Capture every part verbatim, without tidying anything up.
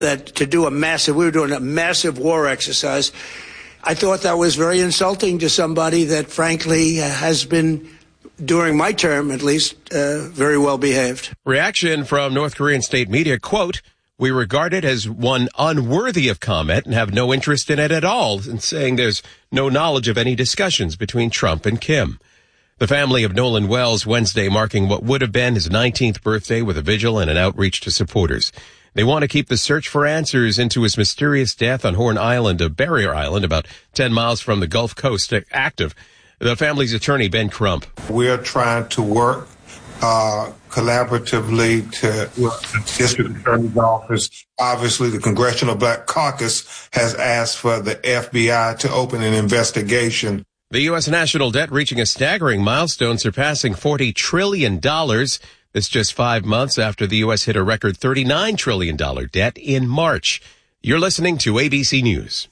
that to do a massive, we were doing a massive war exercise. I thought that was very insulting to somebody that, frankly, has been, during my term at least, uh, very well behaved. Reaction from North Korean state media, quote, "We regard it as one unworthy of comment and have no interest in it at all," and saying there's no knowledge of any discussions between Trump and Kim. The family of Nolan Wells Wednesday marking what would have been his nineteenth birthday with a vigil and an outreach to supporters. They want to keep the search for answers into his mysterious death on Horn Island, a barrier island about ten miles from the Gulf Coast, active. The family's attorney, Ben Crump. We're trying to work uh collaboratively to with the district attorney's office. Obviously, the Congressional Black Caucus has asked for the F B I to open an investigation. The U S national debt reaching a staggering milestone, surpassing forty trillion dollars. This just five months after the U S hit a record thirty-nine trillion dollars debt in March. You're listening to A B C News.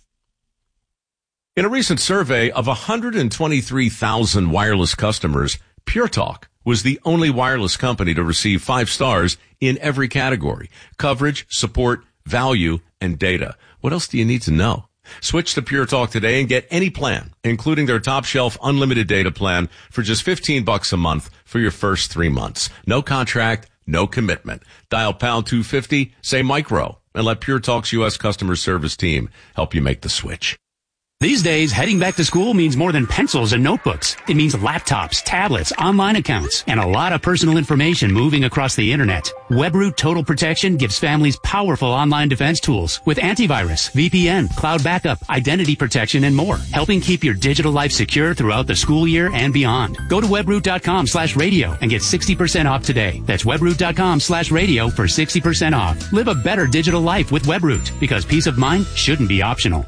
In a recent survey of one hundred twenty-three thousand wireless customers, Pure Talk was the only wireless company to receive five stars in every category: coverage, support, value, and data. What else do you need to know? Switch to Pure Talk today and get any plan, including their top shelf unlimited data plan for just fifteen bucks a month for your first three months. No contract, no commitment. Dial pound two fifty, say micro, and let Pure Talk's U S customer service team help you make the switch. These days, heading back to school means more than pencils and notebooks. It means laptops, tablets, online accounts, and a lot of personal information moving across the internet. WebRoot Total Protection gives families powerful online defense tools with antivirus, V P N, cloud backup, identity protection, and more, helping keep your digital life secure throughout the school year and beyond. Go to webroot.com slash radio and get sixty percent off today. That's webroot.com slash radio for sixty percent off. Live a better digital life with WebRoot, because peace of mind shouldn't be optional.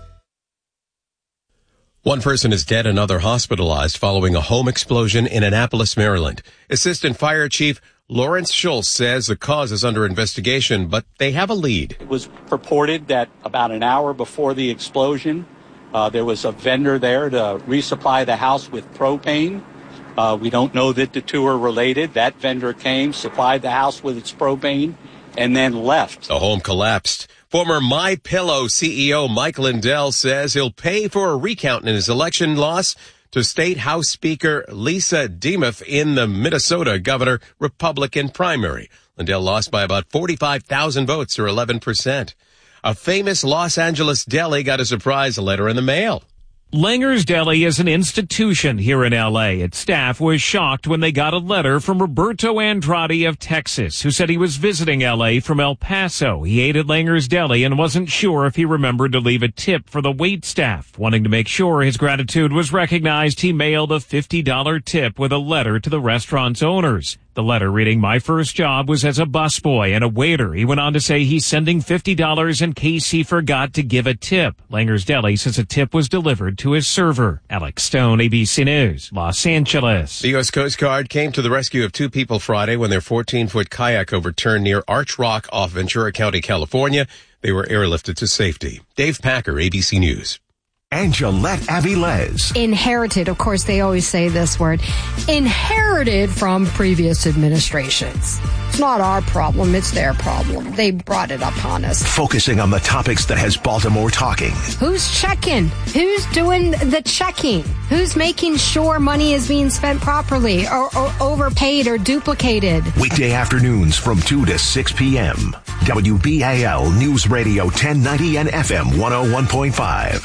One person is dead, another hospitalized following a home explosion in Annapolis, Maryland. Assistant Fire Chief Lawrence Schultz says the cause is under investigation, but they have a lead. It was purported that about an hour before the explosion, uh, there was a vendor there to resupply the house with propane. Uh, we don't know that the two are related. That vendor came, supplied the house with its propane, and then left. The home collapsed. Former MyPillow C E O Mike Lindell says he'll pay for a recount in his election loss to State House Speaker Lisa Demuth in the Minnesota governor Republican primary. Lindell lost by about forty-five thousand votes, or eleven percent. A famous Los Angeles deli got a surprise letter in the mail. Langer's Deli is an institution here in L A. Its staff was shocked when they got a letter from Roberto Andrade of Texas, who said he was visiting L A from El Paso. He ate at Langer's Deli and wasn't sure if he remembered to leave a tip for the wait staff. Wanting to make sure his gratitude was recognized, he mailed a fifty dollars tip with a letter to the restaurant's owners. The letter reading, "My first job was as a busboy and a waiter." He went on to say he's sending fifty dollars in case he forgot to give a tip. Langer's Deli says a tip was delivered to his server. Alex Stone, A B C News, Los Angeles. The U S Coast Guard came to the rescue of two people Friday when their fourteen-foot kayak overturned near Arch Rock off Ventura County, California. They were airlifted to safety. Dave Packer, A B C News. Angelette Avilés. Inherited, of course, they always say this word. Inherited from previous administrations. It's not our problem, it's their problem. They brought it upon us. Focusing on the topics that has Baltimore talking. Who's checking? Who's doing the checking? Who's making sure money is being spent properly or, or overpaid or duplicated? Weekday afternoons from two to six p.m. W B A L News Radio ten ninety and F M one oh one point five.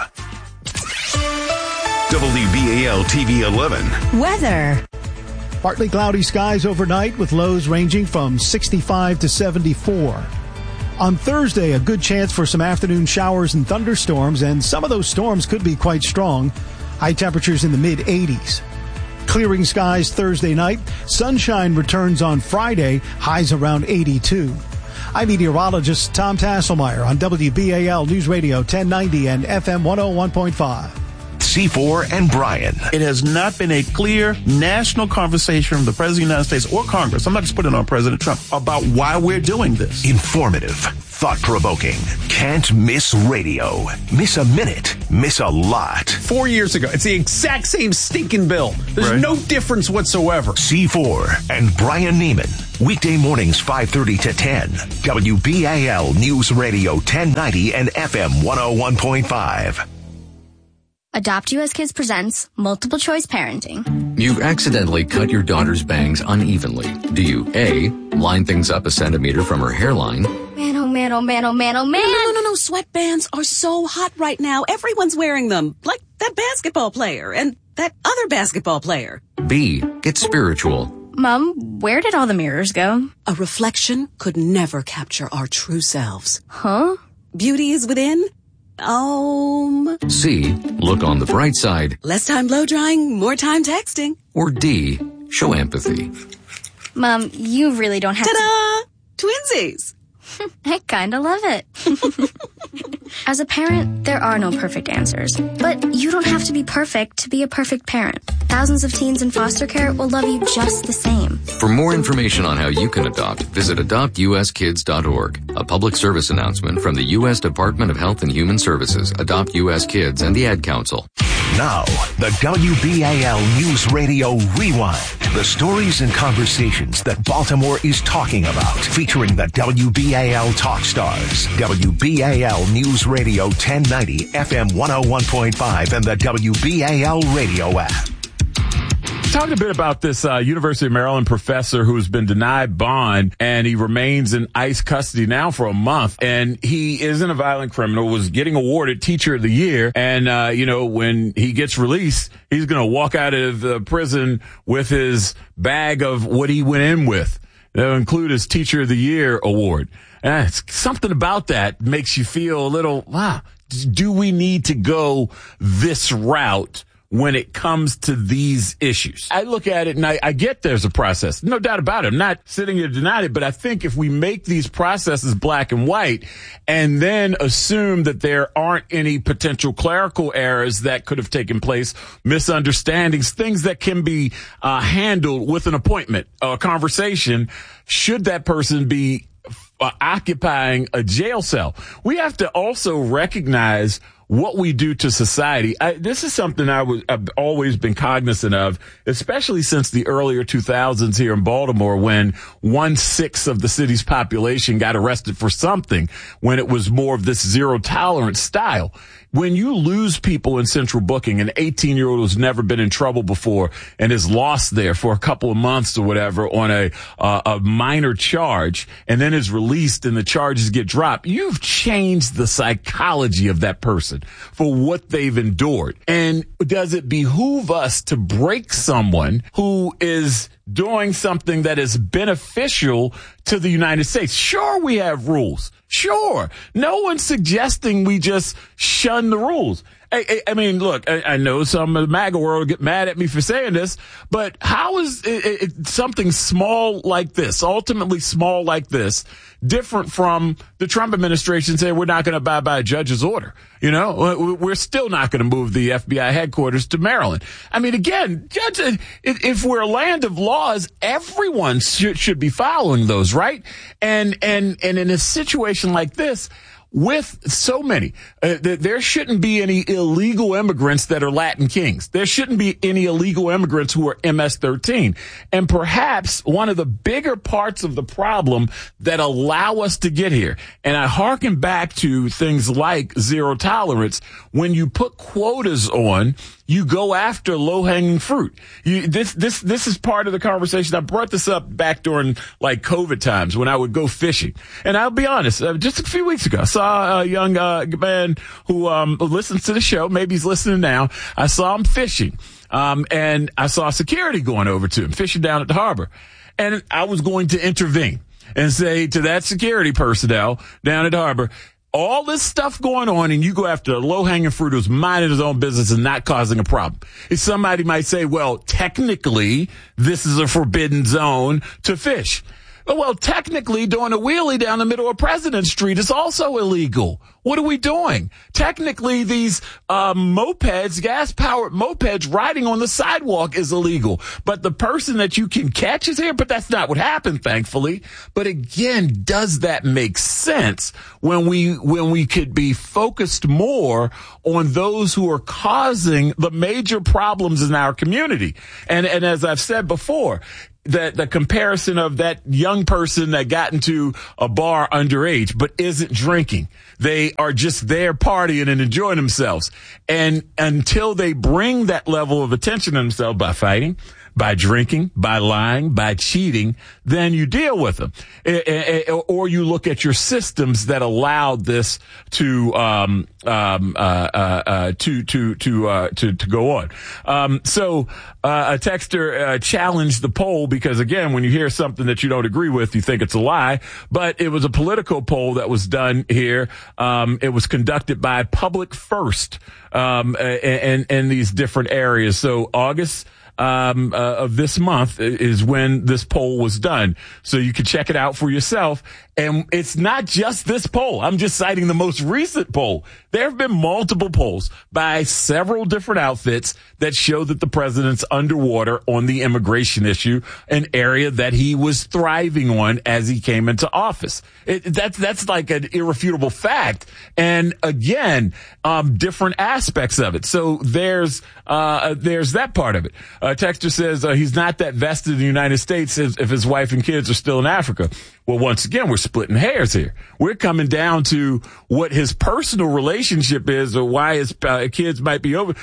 W B A L T V eleven. Weather. Partly cloudy skies overnight with lows ranging from sixty-five to seventy-four. On Thursday, a good chance for some afternoon showers and thunderstorms, and some of those storms could be quite strong. High temperatures in the mid eighties. Clearing skies Thursday night. Sunshine returns on Friday, highs around eighty-two. I'm meteorologist Tom Tasselmeyer on W B A L News Radio ten ninety and F M one oh one point five. C four and Brian. It has not been a clear national conversation from the President of the United States or Congress, I'm not just putting it on President Trump, about why we're doing this. Informative, thought-provoking, can't miss radio. Miss a minute, miss a lot. Four years ago, it's the exact same stinking bill. There's right. no difference whatsoever. C four and Brian Neiman. Weekday mornings five thirty to ten. W B A L News Radio ten ninety and F M one oh one point five. Adopt U S Kids presents Multiple Choice Parenting. You've accidentally cut your daughter's bangs unevenly. Do you A, line things up a centimeter from her hairline? Man, oh man, oh man, oh man, oh man. No, no, no, no. Sweatbands are so hot right now. Everyone's wearing them. Like that basketball player and that other basketball player. B, get spiritual. Mom, where did all the mirrors go? A reflection could never capture our true selves. Huh? Beauty is within. Um. C, look on the bright side. Less time blow drying, more time texting. Or D, show empathy. Mom, you really don't have Ta-da! To... Twinsies. I kinda love it. As a parent, there are no perfect answers. But you don't have to be perfect to be a perfect parent. Thousands of teens in foster care will love you just the same. For more information on how you can adopt, visit adopt u s kids dot org. A public service announcement from the U S Department of Health and Human Services, Adopt U S Kids, and the Ad Council. Now, the W B A L News Radio Rewind. The stories and conversations that Baltimore is talking about. Featuring the W B A L Talk Stars. W B A L News Radio ten ninety, F M one oh one point five, and the W B A L radio app. Talked a bit about this uh, University of Maryland professor who's been denied bond, and he remains in ICE custody now for a month. And he isn't a violent criminal, was getting awarded Teacher of the Year. And, uh, you know, when he gets released, he's going to walk out of the prison with his bag of what he went in with. That'll include his Teacher of the Year award. And it's something about that makes you feel a little, wow, do we need to go this route when it comes to these issues? I look at it and I, I get there's a process. No doubt about it. I'm not sitting here denying it, but I think if we make these processes black and white and then assume that there aren't any potential clerical errors that could have taken place, misunderstandings, things that can be uh, handled with an appointment, a conversation, should that person be uh, occupying a jail cell? We have to also recognize what we do to society. I, this is something I was, I've always been cognizant of, especially since the earlier two thousands here in Baltimore, when one sixth of the city's population got arrested for something, when it was more of this zero tolerance style. When you lose people in central booking, an eighteen year old who's never been in trouble before and is lost there for a couple of months or whatever on a, uh, a minor charge and then is released and the charges get dropped, you've changed the psychology of that person for what they've endured. And does it behoove us to break someone who is doing something that is beneficial to the United States? Sure, we have rules. Sure. No one's suggesting we just shun the rules. I, I, I mean, look, I, I know some of the MAGA world will get mad at me for saying this, but how is it, it, something small like this, ultimately small like this, different from the Trump administration saying we're not going to abide by a judge's order? You know, we're still not going to move the F B I headquarters to Maryland. I mean, again, judge, if we're a land of laws, everyone should, should be following those, right? And, and, and in a situation like this, with so many, uh, th- there shouldn't be any illegal immigrants that are Latin Kings. There shouldn't be any illegal immigrants who are M S thirteen. And perhaps one of the bigger parts of the problem that allow us to get here, and I hearken back to things like zero tolerance, when you put quotas on, you go after low-hanging fruit. You, this, this, this is part of the conversation. I brought this up back during like COVID times when I would go fishing. And I'll be honest, uh, just a few weeks ago, I saw a young uh, man who um, listens to the show. Maybe he's listening now. I saw him fishing, um, and I saw security going over to him, fishing down at the harbor. And I was going to intervene and say to that security personnel down at the harbor, all this stuff going on, and you go after a low-hanging fruit who's minding his own business and not causing a problem. If somebody might say, well, technically, this is a forbidden zone to fish. Well, technically, doing a wheelie down the middle of President Street is also illegal. What are we doing? Technically, these uh, mopeds, gas-powered mopeds riding on the sidewalk is illegal. But the person that you can catch is here. But that's not what happened, thankfully. But again, does that make sense when we when we could be focused more on those who are causing the major problems in our community? And and as I've said before, the, the comparison of that young person that got into a bar underage but isn't drinking. They are just there partying and enjoying themselves. And until they bring that level of attention to themselves by fighting, by drinking, by lying, by cheating, then you deal with them. Or you look at your systems that allowed this to, um, um, uh, uh, uh, to, to, to, uh, to, to go on. Um, so, uh, a texter, uh, challenged the poll because again, when you hear something that you don't agree with, you think it's a lie, but it was a Politico poll that was done here. Um, it was conducted by Public First, um, and, and these different areas. So August, Um, uh, of this month is when this poll was done. So you can check it out for yourself. And it's not just this poll. I'm just citing the most recent poll. There have been multiple polls by several different outfits that show that the president's underwater on the immigration issue, an area that he was thriving on as he came into office. It, that's, that's like an irrefutable fact. And again, um, different aspects of it. So there's, uh, there's that part of it. Uh, texter says, uh, he's not that vested in the United States if, if his wife and kids are still in Africa. Well, once again, we're splitting hairs here. We're coming down to what his personal relationship is or why his uh, kids might be over.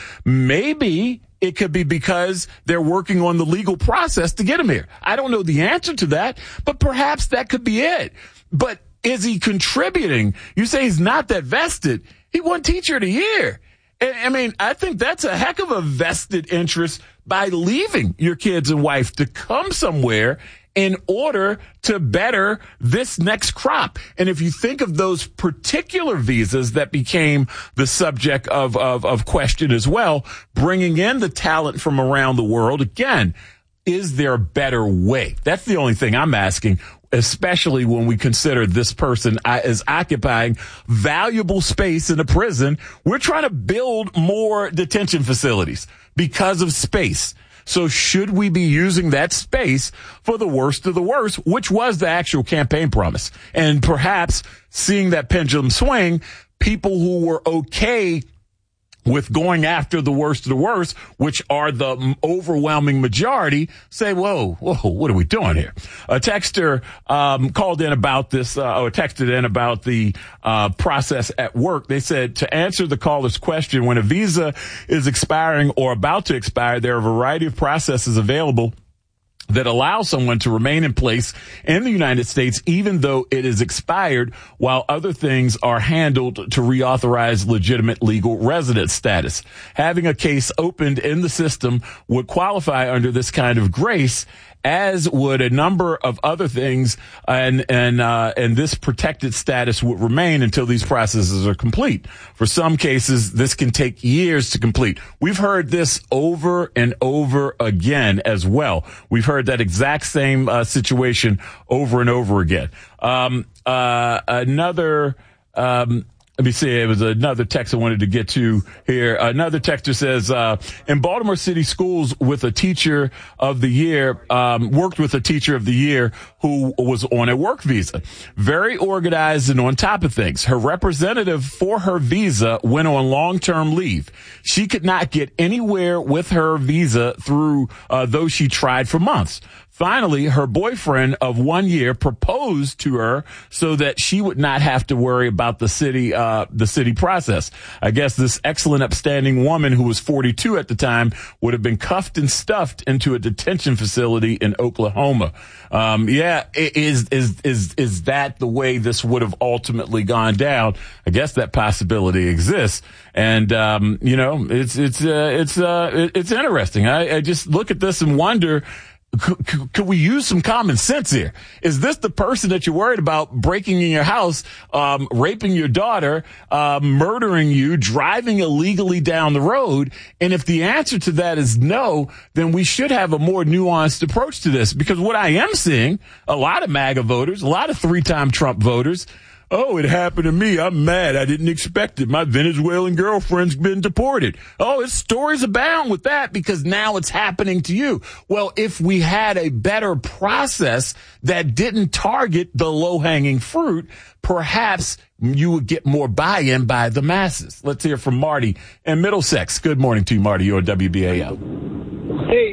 Maybe it could be because they're working on the legal process to get him here. I don't know the answer to that, but perhaps that could be it. But is he contributing? You say he's not that vested. He won Teacher of the Year. I mean, I think that's a heck of a vested interest by leaving your kids and wife to come somewhere in order to better this next crop. And if you think of those particular visas that became the subject of, of, of question as well, bringing in the talent from around the world, again, is there a better way? That's the only thing I'm asking, especially when we consider this person is occupying valuable space in a prison. We're trying to build more detention facilities because of space. So should we be using that space for the worst of the worst, which was the actual campaign promise? And perhaps seeing that pendulum swing, people who were okay with going after the worst of the worst, which are the overwhelming majority, say, whoa, whoa, what are we doing here? A texter um, called in about this, uh, or texted in about the uh, process at work. They said, to answer the caller's question, when a visa is expiring or about to expire, there are a variety of processes available that allow someone to remain in place in the United States even though it is expired, while other things are handled to reauthorize legitimate legal residence status. Having a case opened in the system would qualify under this kind of grace, as would a number of other things, and and uh, and this protected status would remain until these processes are complete. For some cases, this can take years to complete. We've heard this over and over again as well. We've heard that exact same uh, situation over and over again. Um, uh, another. Um, Let me see. It was another text I wanted to get to here. Another texter says, uh, in Baltimore City schools with a teacher of the year, um, worked with a teacher of the year who was on a work visa. Very organized and on top of things. Her representative for her visa went on long-term leave. She could not get anywhere with her visa through, uh, though she tried for months. Finally, her boyfriend of one year proposed to her so that she would not have to worry about the city, uh, the city process. I guess this excellent, upstanding woman who was forty-two at the time would have been cuffed and stuffed into a detention facility in Oklahoma. Um, yeah, is, is, is, is that the way this would have ultimately gone down? I guess that possibility exists. And, um, you know, it's, it's, uh, it's, uh, it's interesting. I, I just look at this and wonder, Could, could we use some common sense here? Is this the person that you're worried about breaking in your house, um, raping your daughter, uh, murdering you, driving illegally down the road? And if the answer to that is no, then we should have a more nuanced approach to this. Because what I am seeing, a lot of MAGA voters, a lot of three-time Trump voters, oh, it happened to me. I'm mad. I didn't expect it. My Venezuelan girlfriend's been deported. Oh, it's stories abound with that because now it's happening to you. Well, if we had a better process that didn't target the low-hanging fruit, perhaps you would get more buy-in by the masses. Let's hear from Marty in Middlesex. Good morning to you, Marty. You're on W B A L. Hey,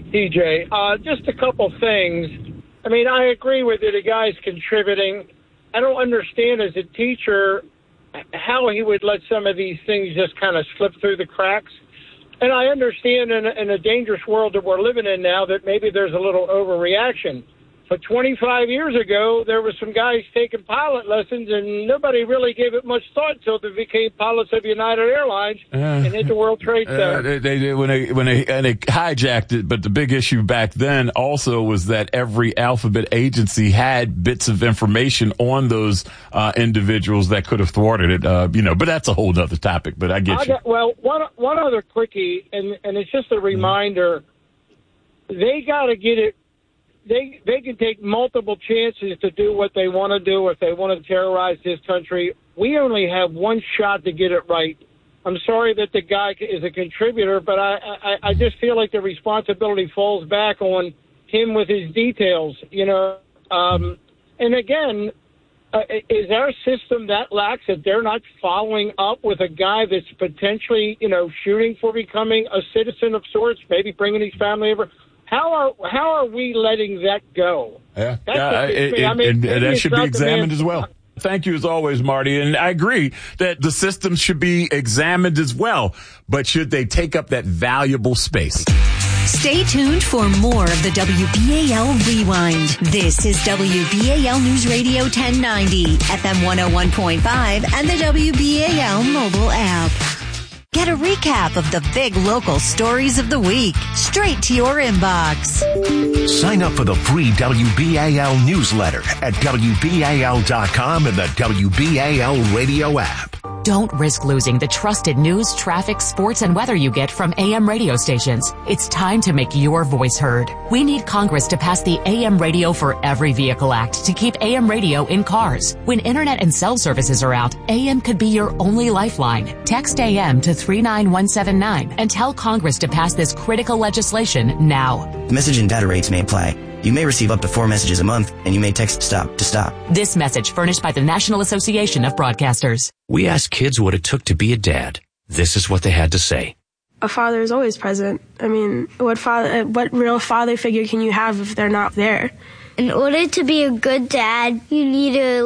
D J. Uh, just a couple things. I mean, I agree with you. The guy's contributing. I don't understand as a teacher how he would let some of these things just kind of slip through the cracks. And I understand in a, in a dangerous world that we're living in now that maybe there's a little overreaction. But twenty-five years ago, there were some guys taking pilot lessons, and nobody really gave it much thought until they became pilots of United Airlines uh, and hit the World Trade Center. Uh, they, they, when they when they and they hijacked it, but the big issue back then also was that every alphabet agency had bits of information on those uh, individuals that could have thwarted it. Uh, you know, but that's a whole other topic. But I get I you. Got, well, one one other quickie, and and it's just a reminder. Mm-hmm. They got to get it. They they can take multiple chances to do what they want to do if they want to terrorize this country. We only have one shot to get it right. I'm sorry that the guy is a contributor, but I, I, I just feel like the responsibility falls back on him with his details, you know. Um, and again, uh, is our system that lax that they're not following up with a guy that's potentially, you know, shooting for becoming a citizen of sorts, maybe bringing his family over? How are how are we letting that go? Yeah, That's uh, it, it, I mean, and that should be examined as well. Thank you as always, Marty. And I agree that the system should be examined as well. But should they take up that valuable space? Stay tuned for more of the W B A L Rewind. This is W B A L News Radio ten ninety, F M one oh one point five, and the W B A L mobile app. Get a recap of the big local stories of the week straight to your inbox. Sign up for the free W B A L newsletter at W B A L dot com and the W B A L radio app. Don't risk losing the trusted news, traffic, sports, and weather you get from A M radio stations. It's time to make your voice heard. We need Congress to pass the A M Radio for Every Vehicle Act to keep A M radio in cars. When internet and cell services are out, A M could be your only lifeline. Text A M to three nine one seven nine and tell Congress to pass this critical legislation now. The message and data rates may apply. You may receive up to four messages a month, and you may text STOP to stop. This message furnished by the National Association of Broadcasters. We asked kids what it took to be a dad. This is what they had to say. A father is always present. I mean, what father, what real father figure can you have if they're not there? In order to be a good dad, you need to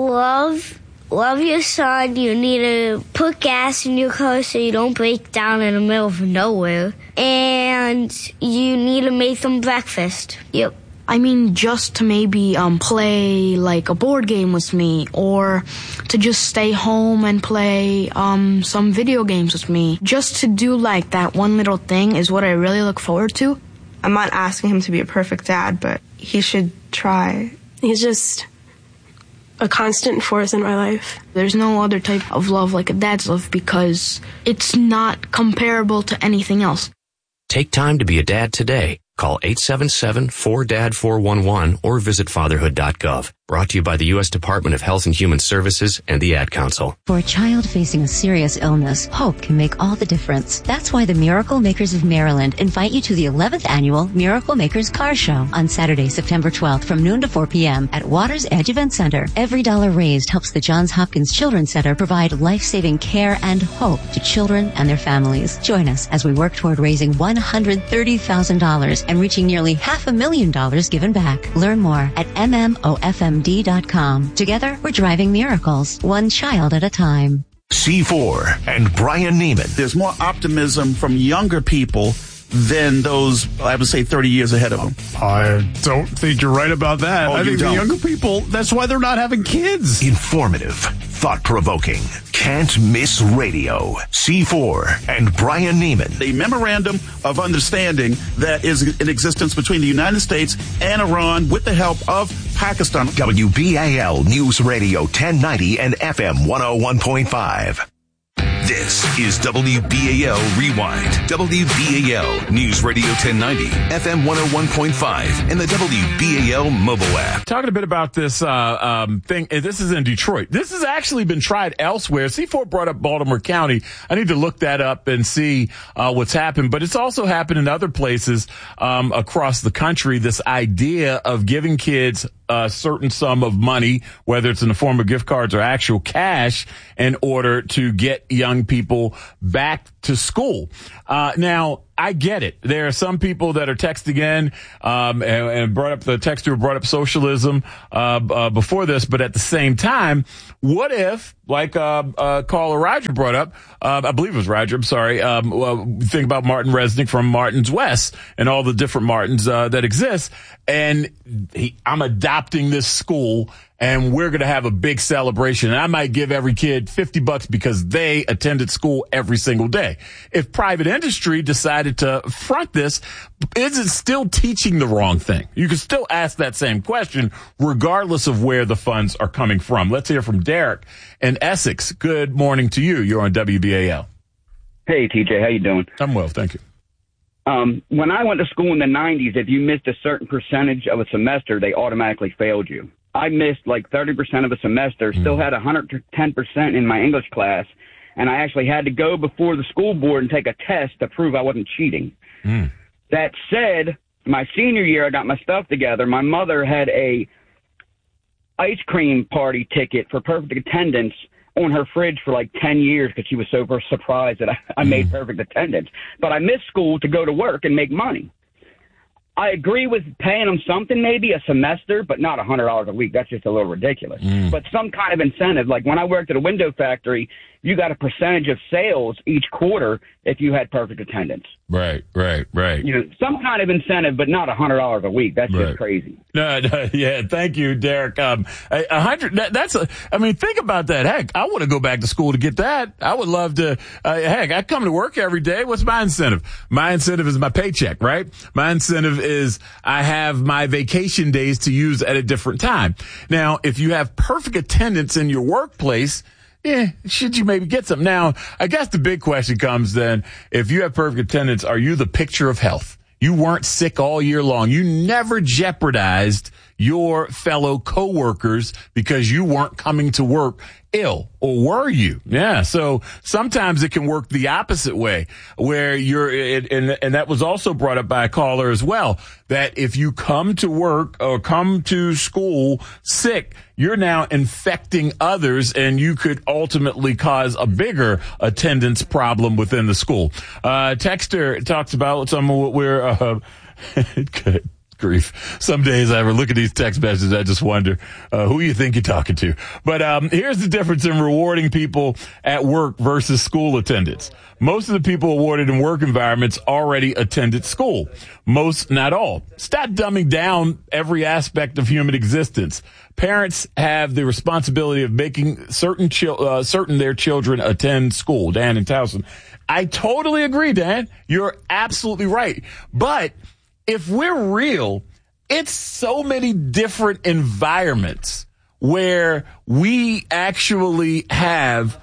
love, love your son. You need to put gas in your car so you don't break down in the middle of nowhere. And you need to make them breakfast. Yep. I mean, just to maybe um, play like a board game with me, or to just stay home and play um, some video games with me. Just to do like that one little thing is what I really look forward to. I'm not asking him to be a perfect dad, but he should try. He's just a constant force in my life. There's no other type of love like a dad's love because it's not comparable to anything else. Take time to be a dad today. Call eight seven seven, four D A D, four one one or visit fatherhood dot gov. Brought to you by the U S Department of Health and Human Services and the Ad Council. For a child facing a serious illness, hope can make all the difference. That's why the Miracle Makers of Maryland invite you to the eleventh Annual Miracle Makers Car Show on Saturday, September twelfth from noon to four p.m. at Water's Edge Event Center. Every dollar raised helps the Johns Hopkins Children's Center provide life-saving care and hope to children and their families. Join us as we work toward raising one hundred thirty thousand dollars and reaching nearly half a million dollars given back. Learn more at M M O F M D dot com. Together, we're driving miracles, one child at a time. C four and Brian Neiman. There's more optimism from younger people than those, I would say, thirty years ahead of them. I don't think you're right about that. Oh, I you think don't. the younger people, that's why they're not having kids. Informative, thought-provoking, can't miss radio. C four and Brian Neiman. The memorandum of understanding that is in existence between the United States and Iran with the help of Pakistan. W B A L News Radio ten ninety and F M one oh one point five. This is W B A L Rewind. W B A L News Radio ten ninety, F M one oh one point five, and the W B A L mobile app. Talking a bit about this uh, um, thing. This is in Detroit. This has actually been tried elsewhere. C four brought up Baltimore County. I need to look that up and see uh, what's happened. But it's also happened in other places um, across the country. This idea of giving kids a certain sum of money, whether it's in the form of gift cards or actual cash, in order to get young people back to school. Uh, now, I get it. There are some people that are texting in, um, and, and brought up the texter who brought up socialism, uh, uh, before this, but at the same time, what if, like, uh, uh, caller Roger brought up, uh, I believe it was Roger, I'm sorry, um, well, think about Martin Resnick from Martin's West and all the different Martins, uh, that exist. And he, I'm adopting this school and we're going to have a big celebration. And I might give every kid fifty bucks because they attended school every single day. If private industry decided to front this, is it still teaching the wrong thing? You can still ask that same question regardless of where the funds are coming from. Let's hear from Derek in Essex. Good morning to you. You're on W B A L. Hey, T J. How you doing? I'm well, thank you. Um, when I went to school in the nineties, if you missed a certain percentage of a semester, they automatically failed you. I missed like thirty percent of a semester, still had one hundred ten percent in my English class, and I actually had to go before the school board and take a test to prove I wasn't cheating. Mm. That said, my senior year, I got my stuff together. My mother had a ice cream party ticket for perfect attendance on her fridge for like ten years because she was so surprised that I, I made Mm. perfect attendance. But I missed school to go to work and make money. I agree with paying them something, maybe a semester, but not one hundred dollars a week. That's just a little ridiculous. Mm. But some kind of incentive. Like when I worked at a window factory, you got a percentage of sales each quarter if you had perfect attendance. Right, right, right. You know, some kind of incentive, but not one hundred dollars a week. That's Right. just crazy. No, no, yeah, thank you, Derek. Um, a, a hundred, that, that's a, I mean, think about that. Heck, I want to go back to school to get that. I would love to, uh, heck, I come to work every day. What's my incentive? My incentive is my paycheck, right? My incentive is I have my vacation days to use at a different time. Now, if you have perfect attendance in your workplace, yeah, should you maybe get some? Now, I guess the big question comes then, if you have perfect attendance, are you the picture of health? You weren't sick all year long. You never jeopardized your fellow coworkers because you weren't coming to work ill, or were you? Yeah. So sometimes it can work the opposite way where you're, it, and, and that was also brought up by a caller as well, that if you come to work or come to school sick, you're now infecting others and you could ultimately cause a bigger attendance problem within the school. Uh, Texter talks about some of what we're, uh, good grief. Some days I look at these text messages, I just wonder, uh, who you think you're talking to. But, um, here's the difference in rewarding people at work versus school attendance. Most of the people awarded in work environments already attended school. Most, not all. Stop dumbing down every aspect of human existence. Parents have the responsibility of making certain chil- uh, certain their children attend school. Dan and Towson. I totally agree, Dan. You're absolutely right. But if we're real, it's so many different environments where we actually have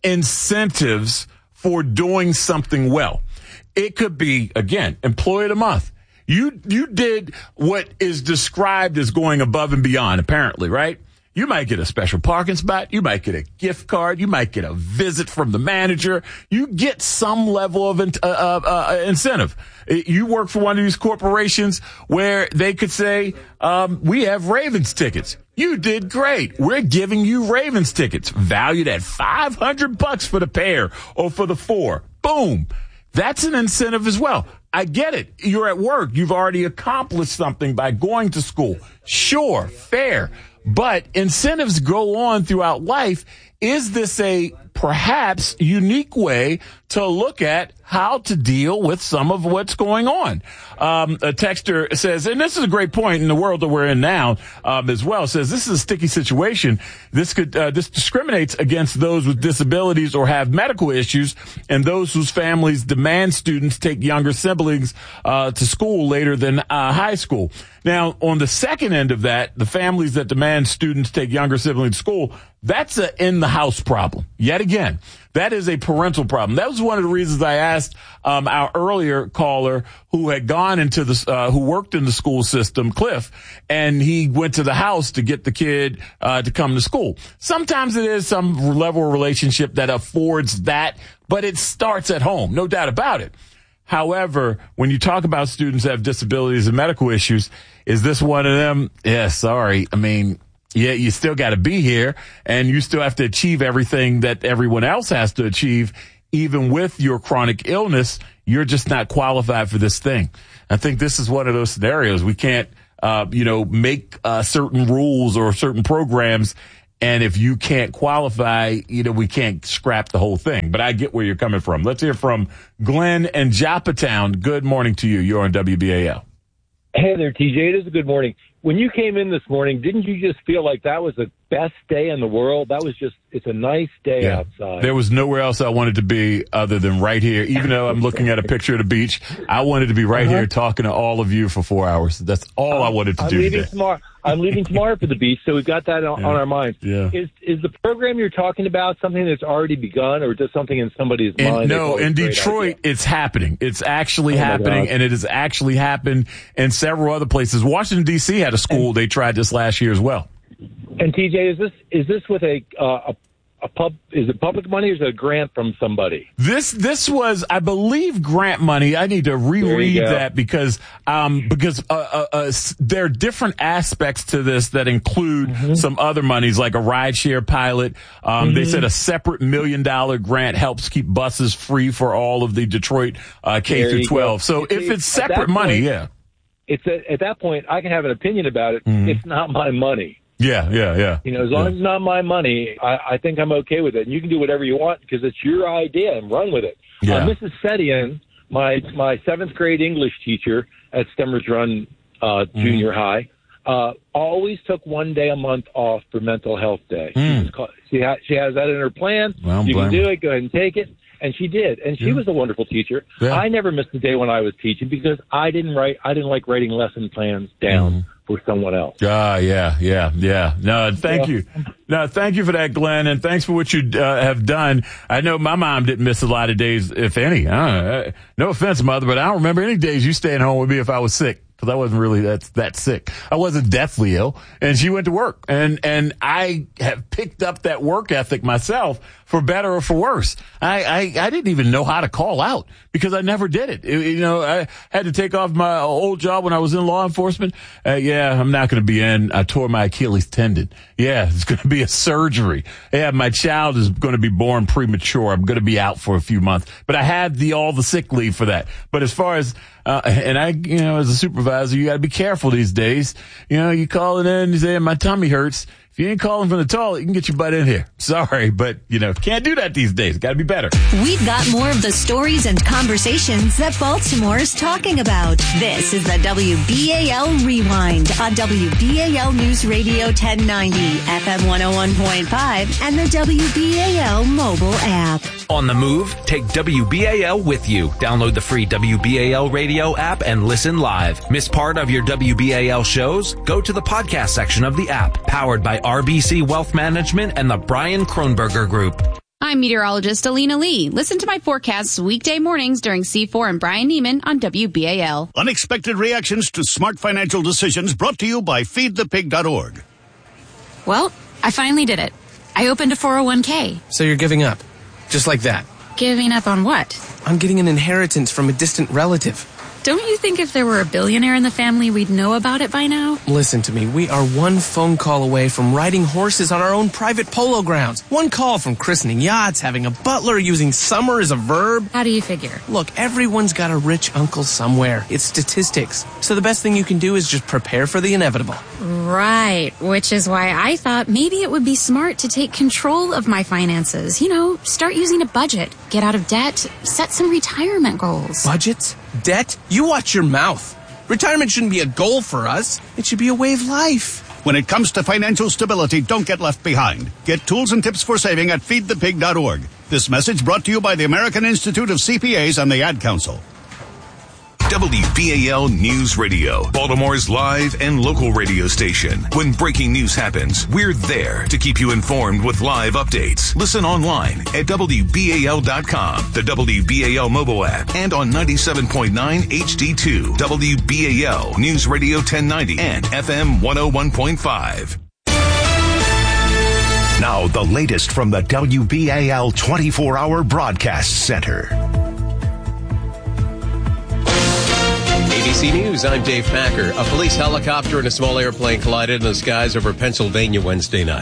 incentives for doing something well. It could be, again, employee of the month. You, you did what is described as going above and beyond, apparently, right? You might get a special parking spot. You might get a gift card. You might get a visit from the manager. You get some level of uh, uh, uh, incentive. You work for one of these corporations where they could say, um, we have Ravens tickets. You did great. We're giving you Ravens tickets valued at five hundred bucks for the pair or for the four. Boom. That's an incentive as well. I get it. You're at work. You've already accomplished something by going to school. Sure, fair. But incentives go on throughout life. Is this a perhaps unique way to look at how to deal with some of what's going on? Um, a texter says, and this is a great point in the world that we're in now, um, as well, says this is a sticky situation. This could, uh, this discriminates against those with disabilities or have medical issues and those whose families demand students take younger siblings, uh, to school later than, uh, high school. Now, on the second end of that, the families that demand students take younger siblings to school, that's a in the house problem. Yet again, that is a parental problem. That was one of the reasons I asked um, our earlier caller who had gone into the, uh, who worked in the school system, Cliff, and he went to the house to get the kid uh, to come to school. Sometimes it is some level of relationship that affords that, but it starts at home, no doubt about it. However, when you talk about students that have disabilities and medical issues, is this one of them? Yeah, sorry. I mean, yeah, you still got to be here and you still have to achieve everything that everyone else has to achieve even with your chronic illness, you're just not qualified for this thing. I think this is one of those scenarios. We can't, uh, you know, make uh, certain rules or certain programs. And if you can't qualify, you know, we can't scrap the whole thing. But I get where you're coming from. Let's hear from Glenn and Joppatown. Good morning to you. You're on W B A L. Hey there, T J. It is a good morning. When you came in this morning, didn't you just feel like that was the best day in the world? That was just, it's a nice day yeah. outside. There was nowhere else I wanted to be other than right here. Even though I'm looking at a picture of the beach, I wanted to be right uh-huh. here talking to all of you for four hours. That's all um, I wanted to I'm do leaving today. Tomorrow. I'm leaving tomorrow for the beach, so we've got that on, yeah. on our minds. Yeah. Is is the program you're talking about something that's already begun, or just something in somebody's in, mind? No, in Detroit, it's happening. It's actually oh happening, and it has actually happened in several other places. Washington, D C had a school. And, they tried this last year as well. And T J, is this is this with a uh, a A pub, is it public money or is it a grant from somebody? This this was, I believe, grant money. I need to reread that because um because uh, uh, uh, there are different aspects to this that include mm-hmm. some other monies like a rideshare pilot. Um, mm-hmm. They said a separate million dollar grant helps keep buses free for all of the Detroit uh, K through twelve. So it's, if it's separate money, point, yeah, it's a, at that point I can have an opinion about it. Mm-hmm. It's not my money. Yeah, yeah, yeah. You know, as long yeah. as it's not my money, I, I think I'm okay with it. And you can do whatever you want because it's your idea and run with it. Yeah. Uh, Missus Setian, my my seventh grade English teacher at Stemmers Run uh, mm. Junior High, uh, always took one day a month off for Mental Health Day. Mm. She, called, she, ha- she has that in her plan. Well, you blame. can do it. Go ahead and take it. And she did, and she yeah. was a wonderful teacher. Yeah. I never missed a day when I was teaching because I didn't write. I didn't like writing lesson plans down mm. for someone else. Ah, uh, yeah, yeah, yeah. No, thank yeah. you. No, thank you for that, Glenn, and thanks for what you uh, have done. I know my mom didn't miss a lot of days, if any. Uh, no offense, Mother, but I don't remember any days you staying home with me if I was sick. Because I wasn't really that that sick. I wasn't deathly ill, and she went to work, and and I have picked up that work ethic myself, for better or for worse. I I, I didn't even know how to call out because I never did it. it you know, I had to take off my old job when I was in law enforcement. Uh, yeah, I'm not going to be in. I tore my Achilles tendon. Yeah, it's going to be a surgery. Yeah, my child is going to be born premature. I'm going to be out for a few months, but I had the all the sick leave for that. But as far as Uh, and I, you know, as a supervisor, you got to be careful these days. You know, you call it in, you say, my tummy hurts. If you ain't calling from the toilet, you can get your butt in here. Sorry, but, you know, can't do that these days. Got to be better. We've got more of the stories and conversations that Baltimore is talking about. This is the W B A L Rewind on W B A L News Radio ten ninety, F M one oh one point five, and the W B A L mobile app. On the move, take W B A L with you. Download the free W B A L radio app and listen live. Miss part of your W B A L shows? Go to the podcast section of the app, powered by R B C Wealth Management and the Brian Kronberger Group. I'm meteorologist Alina Lee. Listen to my forecasts weekday mornings during C four and Brian Neiman on W B A L. Unexpected reactions to smart financial decisions brought to you by feed the pig dot org. Well, I finally did it. I opened a four oh one k. So you're giving up? Just like that? Giving up on what? On getting an inheritance from a distant relative. Don't you think if there were a billionaire in the family, we'd know about it by now? Listen to me. We are one phone call away from riding horses on our own private polo grounds. One call from christening yachts, having a butler, using summer as a verb. How do you figure? Look, everyone's got a rich uncle somewhere. It's statistics. So the best thing you can do is just prepare for the inevitable. Right, which is why I thought maybe it would be smart to take control of my finances. You know, start using a budget, get out of debt, set some retirement goals. Budgets? Debt? You watch your mouth. Retirement shouldn't be a goal for us. It should be a way of life. When it comes to financial stability, don't get left behind. Get tools and tips for saving at feed the pig dot org. This message brought to you by the American Institute of C P As and the Ad Council. W B A L News Radio, Baltimore's live and local radio station. When breaking news happens, we're there to keep you informed with live updates. Listen online at W B A L dot com, the W B A L mobile app, and on ninety-seven point nine H D two, W B A L News Radio ten ninety, and F M one oh one point five. Now, the latest from the W B A L twenty-four hour Broadcast Center. A B C News, I'm Dave Packer. A police helicopter and a small airplane collided in the skies over Pennsylvania Wednesday night.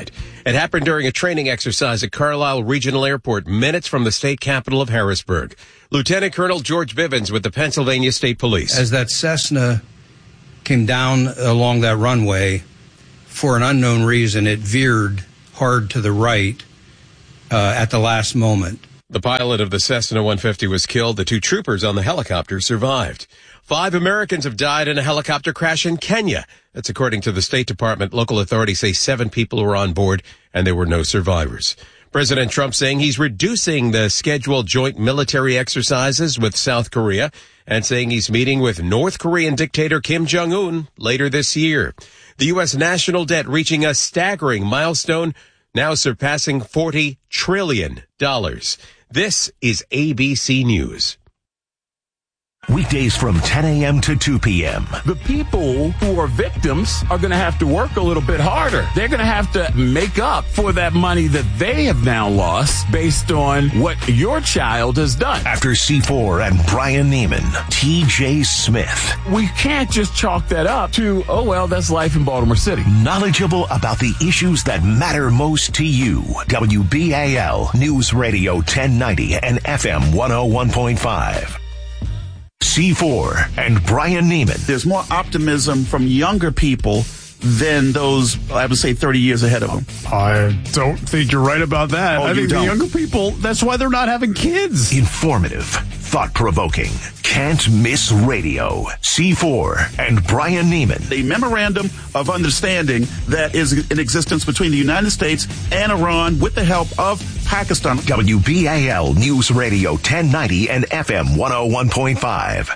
It happened during a training exercise at Carlisle Regional Airport, minutes from the state capital of Harrisburg. Lieutenant Colonel George Bivens with the Pennsylvania State Police. As that Cessna came down along that runway, for an unknown reason, it veered hard to the right uh, at the last moment. The pilot of the Cessna one fifty was killed. The two troopers on the helicopter survived. Five Americans have died in a helicopter crash in Kenya. That's according to the State Department. Local authorities say seven people were on board and there were no survivors. President Trump saying he's reducing the scheduled joint military exercises with South Korea and saying he's meeting with North Korean dictator Kim Jong-un later this year. The U S national debt reaching a staggering milestone, now surpassing forty trillion dollars. This is A B C News. Weekdays from ten a.m. to two p.m. The people who are victims are going to have to work a little bit harder. They're going to have to make up for that money that they have now lost based on what your child has done. After C four and Brian Neiman, T J Smith. We can't just chalk that up to, oh, well, that's life in Baltimore City. Knowledgeable about the issues that matter most to you. W B A L News Radio ten ninety and F M one oh one point five. C four and Brian Neiman. There's more optimism from younger people than those, I would say, thirty years ahead of them. I don't think you're right about that. Oh, I you think don't? the younger people, that's why they're not having kids. Informative, thought-provoking, can't miss radio. C four and Brian Neiman. The memorandum of understanding that is in existence between the United States and Iran with the help of Pakistan. W B A L News Radio ten ninety and F M one oh one point five.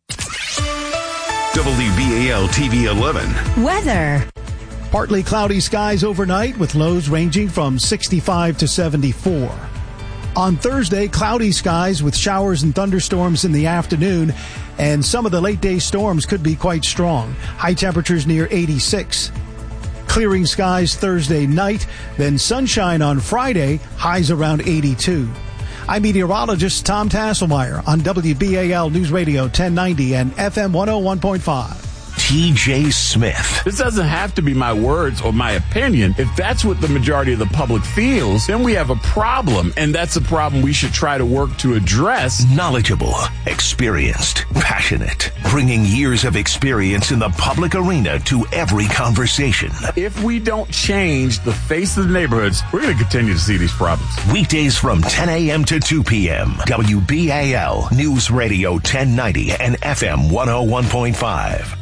W B A L T V eleven. Weather. Partly cloudy skies overnight with lows ranging from sixty-five to seventy-four. On Thursday, cloudy skies with showers and thunderstorms in the afternoon, and some of the late-day storms could be quite strong. High temperatures near eighty-six. Clearing skies Thursday night, then sunshine on Friday, highs around eighty-two. I'm meteorologist Tom Tasselmeyer on W B A L News Radio ten ninety and F M one oh one point five. T J Smith. This doesn't have to be my words or my opinion. If that's what the majority of the public feels, then we have a problem, and that's a problem we should try to work to address. Knowledgeable, experienced, passionate, bringing years of experience in the public arena to every conversation. If we don't change the face of the neighborhoods, we're going to continue to see these problems. Weekdays from ten a.m. to two p.m. W B A L News Radio ten ninety and F M one oh one point five.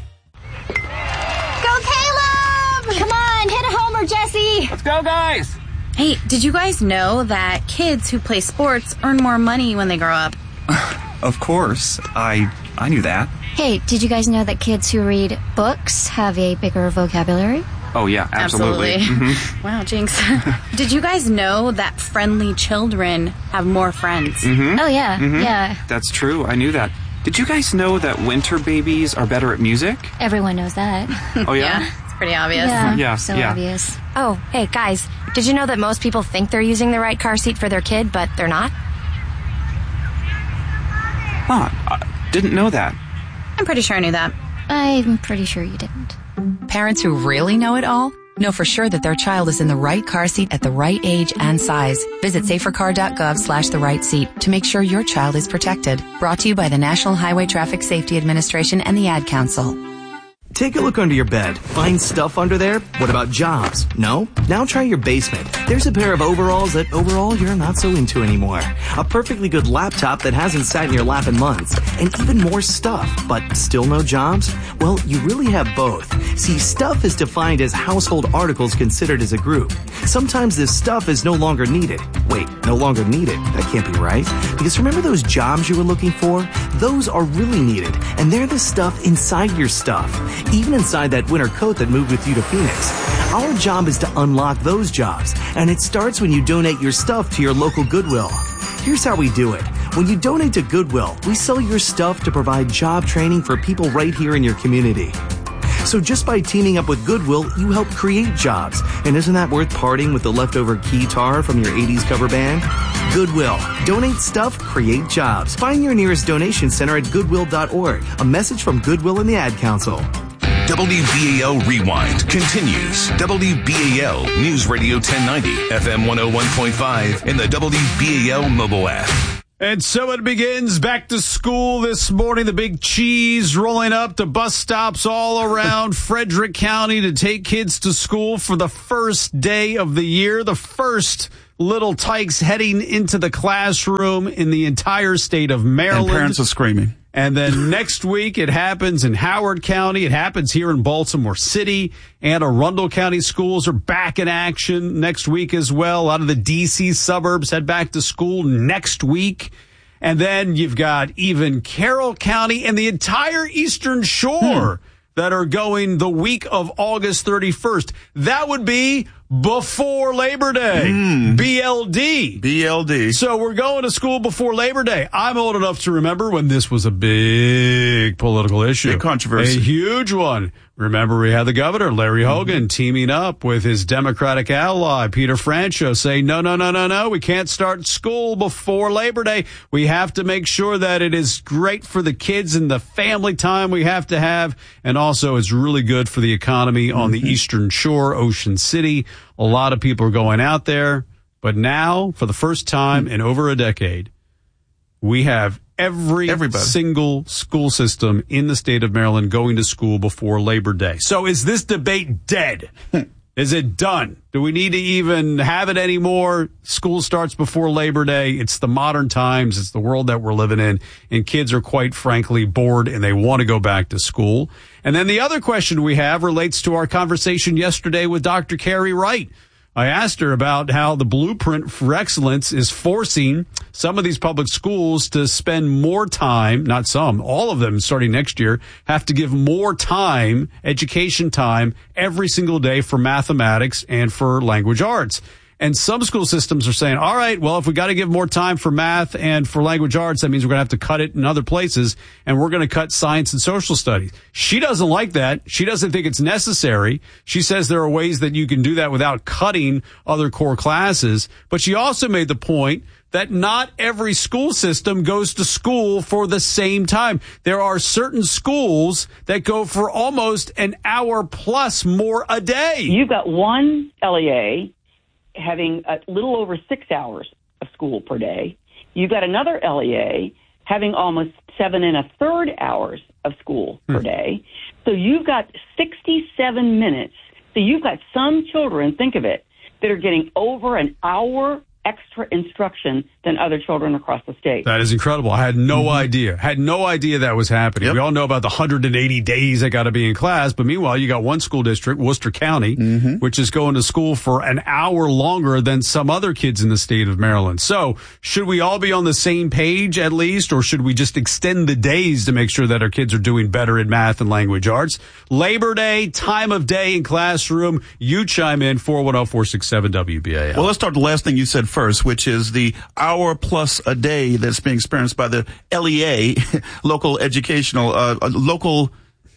Come on, hit a homer, Jesse. Let's go, guys. Hey, did you guys know that kids who play sports earn more money when they grow up? Of course. I I knew that. Hey, did you guys know that kids who read books have a bigger vocabulary? Oh, yeah, absolutely. Absolutely. Mm-hmm. Wow, Jinx. Did you guys know that friendly children have more friends? Mm-hmm. Oh, yeah, mm-hmm. yeah. That's true. I knew that. Did you guys know that winter babies are better at music? Everyone knows that. Oh, yeah? Yeah, it's pretty obvious. Yeah, yeah so yeah. obvious. Oh, hey, guys, did you know that most people think they're using the right car seat for their kid, but they're not? Huh, I didn't know that. I'm pretty sure I knew that. I'm pretty sure you didn't. Parents who really know it all know for sure that their child is in the right car seat at the right age and size. Visit safercar.gov slash the right seat to make sure your child is protected. Brought to you by the National Highway Traffic Safety Administration and the Ad Council. Take a look under your bed. Find stuff under there? What about jobs? No? Now try your basement. There's a pair of overalls that overall you're not so into anymore. A perfectly good laptop that hasn't sat in your lap in months. And even more stuff, but still no jobs? Well, you really have both. See, stuff is defined as household articles considered as a group. Sometimes this stuff is no longer needed. Wait, no longer needed? That can't be right. Because remember those jobs you were looking for? Those are really needed. And they're the stuff inside your stuff. Even inside that winter coat that moved with you to Phoenix. Our job is to unlock those jobs, and it starts when you donate your stuff to your local Goodwill. Here's how we do it. When you donate to Goodwill, we sell your stuff to provide job training for people right here in your community. So just by teaming up with Goodwill, you help create jobs. And isn't that worth parting with the leftover guitar from your eighties cover band? Goodwill. Donate stuff, create jobs. Find your nearest donation center at goodwill dot org. A message from Goodwill and the Ad Council. W B A L Rewind continues. W B A L News Radio ten ninety, F M one oh one point five, and the W B A L mobile app. And so it begins. Back to school this morning. The big cheese rolling up to bus stops all around Frederick County to take kids to school for the first day of the year. The first little tykes heading into the classroom in the entire state of Maryland. And parents are screaming. And then next week it happens in Howard County. It happens here in Baltimore City. And Arundel County schools are back in action next week as well. A lot of the D C suburbs head back to school next week. And then you've got even Carroll County and the entire Eastern Shore hmm. that are going the week of August thirty-first. That would be before Labor Day. Mm. B L D. B L D. So we're going to school before Labor Day. I'm old enough to remember when this was a big political issue. Big controversy. A huge one. Remember, we had the governor, Larry Hogan, mm-hmm. teaming up with his Democratic ally, Peter Franchot, saying, no, no, no, no, no, we can't start school before Labor Day. We have to make sure that it is great for the kids and the family time we have to have. And also it's really good for the economy mm-hmm. on the Eastern Shore, Ocean City. A lot of people are going out there. But now, for the first time mm-hmm. in over a decade, we have every Everybody. single school system in the state of Maryland going to school before Labor Day. So is this debate dead? Is it done? Do we need to even have it anymore? School starts before Labor Day. It's the modern times. It's the world that we're living in. And kids are quite frankly bored and they want to go back to school. And then the other question we have relates to our conversation yesterday with Doctor Carrie Wright. I asked her about how the Blueprint for Excellence is forcing some of these public schools to spend more time, not some, all of them starting next year, have to give more time, education time, every single day for mathematics and for language arts. And some school systems are saying, all right, well, if we got to give more time for math and for language arts, that means we're going to have to cut it in other places, and we're going to cut science and social studies. She doesn't like that. She doesn't think it's necessary. She says there are ways that you can do that without cutting other core classes. But she also made the point that not every school system goes to school for the same time. There are certain schools that go for almost an hour plus more a day. You've got one L E A having a little over six hours of school per day. You've got another L E A having almost seven and a third hours of school hmm. per day. So you've got sixty-seven minutes. So you've got some children, think of it, that are getting over an hour extra instruction than other children across the state. That is incredible. I had no mm-hmm. idea. Had no idea that was happening. Yep. We all know about the one hundred eighty days I got to be in class, but meanwhile, you got one school district, Worcester County, mm-hmm. which is going to school for an hour longer than some other kids in the state of Maryland. So should we all be on the same page at least, or should we just extend the days to make sure that our kids are doing better in math and language arts? Labor Day, time of day in classroom. You chime in, four one zero, four six seven, W B A L. Well, let's start the last thing you said first, which is the hour plus a day that's being experienced by the L E A, local educational, uh, local,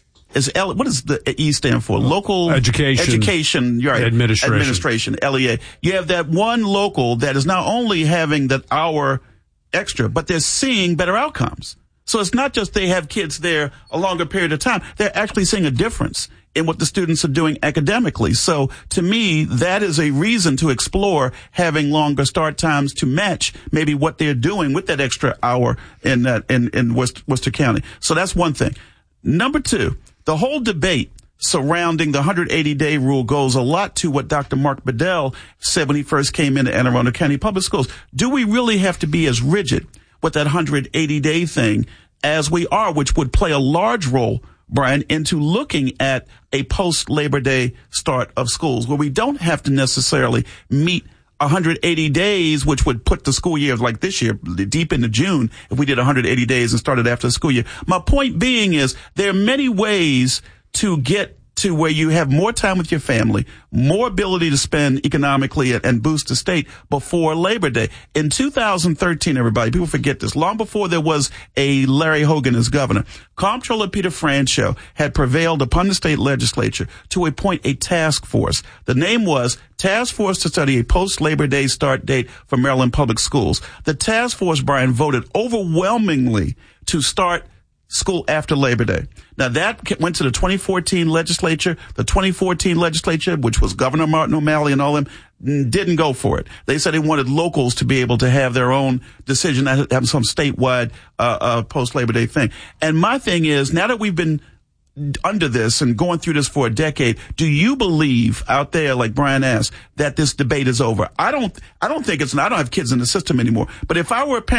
is L, what does the E stand for? Local Education. Education, you're right. Administration. Administration, L E A. You have that one local that is not only having that hour extra, but they're seeing better outcomes. So it's not just they have kids there a longer period of time. They're actually seeing a difference in what the students are doing academically. So to me, that is a reason to explore having longer start times to match maybe what they're doing with that extra hour in that, in, in West, Worcester County. So that's one thing. Number two, the whole debate surrounding the one hundred eighty day rule goes a lot to what Doctor Mark Bedell said when he first came into Anne Arundel County Public Schools. Do we really have to be as rigid with that one hundred eighty day thing as we are, which would play a large role, Brian, into looking at a post-Labor Day start of schools where we don't have to necessarily meet one hundred eighty days, which would put the school year like this year deep into June if we did one hundred eighty days and started after the school year. My point being is there are many ways to get to where you have more time with your family, more ability to spend economically and boost the state before Labor Day. In two thousand thirteen, everybody, people forget this, long before there was a Larry Hogan as governor, Comptroller Peter Franchot had prevailed upon the state legislature to appoint a task force. The name was Task Force to Study a Post-Labor Day Start Date for Maryland Public Schools. The task force, Brian, voted overwhelmingly to start school after Labor Day. Now, that went to the twenty fourteen legislature. The twenty fourteen legislature, which was Governor Martin O'Malley and all them, didn't go for it. They said they wanted locals to be able to have their own decision, have some statewide uh, uh, post-Labor Day thing. And my thing is, now that we've been under this and going through this for a decade, do you believe out there, like Brian asked, that this debate is over? I don't, I don't think it's, I don't have kids in the system anymore. But if I were a parent,